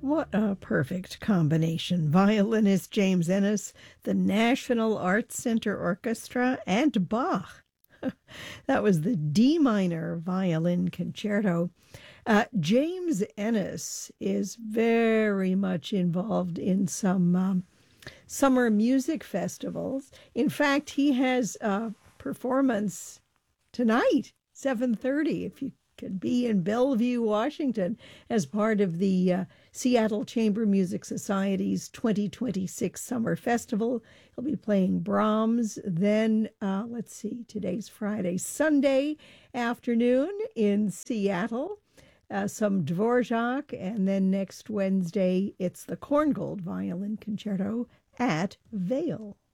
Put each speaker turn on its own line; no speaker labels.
What a perfect combination. Violinist James Ennis, the National Arts Center Orchestra, and Bach. That was the D minor violin concerto. James Ennis is very much involved in some summer music festivals. In fact, he has a performance tonight, 7:30, if you could be in Bellevue, Washington, as part of the Seattle Chamber Music Society's 2026 Summer Festival. He'll be playing Brahms. Then, let's see, today's Friday, Sunday afternoon in Seattle, some Dvorak, and then next Wednesday, it's the Korngold Violin Concerto at Vail.